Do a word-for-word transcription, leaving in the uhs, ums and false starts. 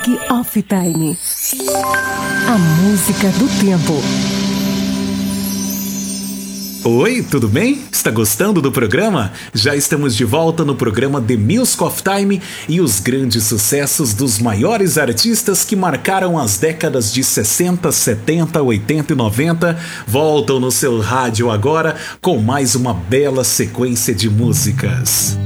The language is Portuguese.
Music of Time. A música do tempo. Oi, tudo bem? Está gostando do programa? Já estamos de volta no programa The Music of Time e os grandes sucessos dos maiores artistas que marcaram as décadas de sessenta, setenta, oitenta e noventa voltam no seu rádio agora com mais uma bela sequência de músicas.